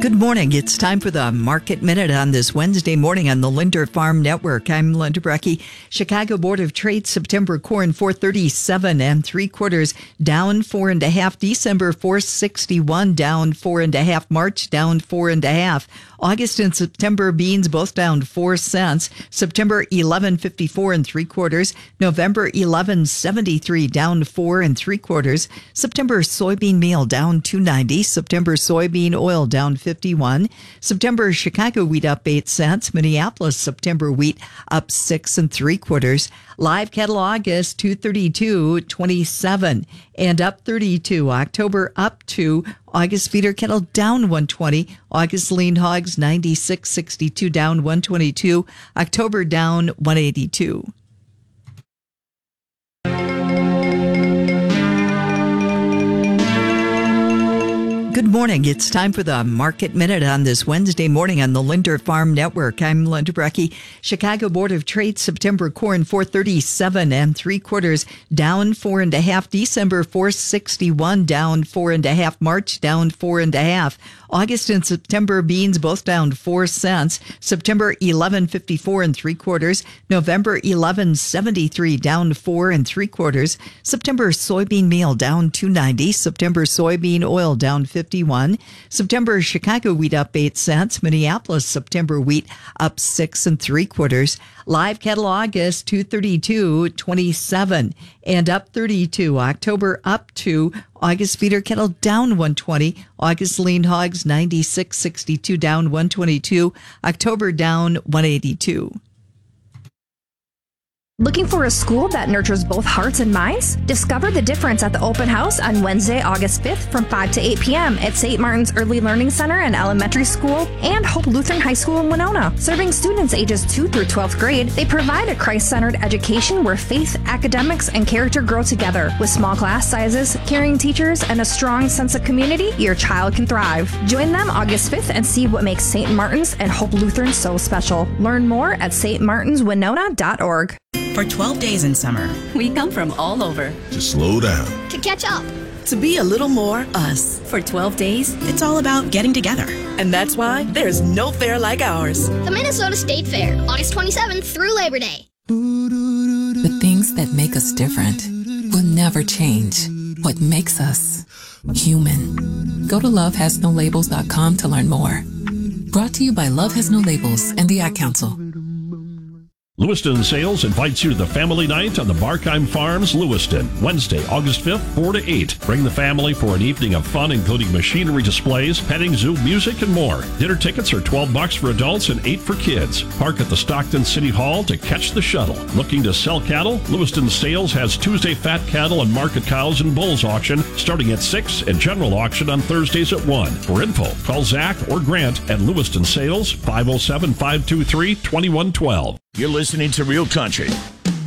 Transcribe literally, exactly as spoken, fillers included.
Good morning. It's time for the Market Minute on this Wednesday morning on the Linder Farm Network. I'm Linda Brecky. Chicago Board of Trade September corn four thirty-seven and three quarters, down four and a half. December four sixty-one, down four and a half. March down four and a half. August and September beans both down four cents. September eleven fifty-four and three quarters. November eleven seventy-three, down four and three quarters. September soybean meal down two ninety. September soybean oil down fifty-one. September Chicago wheat up eight cents. Minneapolis September wheat up six and three quarters. Live cattle August two thirty-two twenty-seven and up thirty-two. October up two. August feeder cattle down one twenty. August lean hogs ninety-six sixty-two, down one twenty-two. October down one eighty-two. Good morning. It's time for the Market Minute on this Wednesday morning on the Linder Farm Network. I'm Linda Brecky. Chicago Board of Trade September corn four thirty-seven and three quarters, down four and a half. December four sixty-one, down four and a half. March down four and a half. August and September beans both down four cents. September eleven fifty-four and three quarters. November eleven seventy-three, down four and three quarters. September soybean meal down two ninety. September soybean oil down fifty-one. September Chicago wheat up eight cents. Minneapolis September wheat up six and three quarters. Live cattle August two thirty-two twenty-seven and up thirty-two. October up two. August feeder cattle down one twenty. August lean hogs ninety-six sixty-two, down one twenty-two. October down one eighty-two. Looking for a school that nurtures both hearts and minds? Discover the difference at the open house on Wednesday, August fifth from five to eight p.m. at Saint Martin's Early Learning Center and Elementary School and Hope Lutheran High School in Winona. Serving students ages two through twelfth grade, they provide a Christ-centered education where faith, academics, and character grow together. With small class sizes, caring teachers, and a strong sense of community, your child can thrive. Join them August fifth and see what makes Saint Martin's and Hope Lutheran so special. Learn more at s t martins winona dot org. For twelve days in summer, we come from all over. To slow down. To catch up. To be a little more us. For twelve days, it's all about getting together. And that's why there's no fair like ours. The Minnesota State Fair, August twenty-seventh through Labor Day. The things that make us different will never change. What makes us human. Go to love has no labels dot com to learn more. Brought to you by Love Has No Labels and the Ad Council. Lewiston Sales invites you to the family night on the Barkheim Farms, Lewiston, Wednesday, August fifth, four to eight. Bring the family for an evening of fun, including machinery displays, petting zoo, music, and more. Dinner tickets are twelve bucks for adults and eight for kids. Park at the Stockton City Hall to catch the shuttle. Looking to sell cattle? Lewiston Sales has Tuesday fat cattle and market cows and bulls auction starting at six and general auction on Thursdays at one. For info, call Zach or Grant at Lewiston Sales, five oh seven, five two three, two one one two. You're listening to Real Country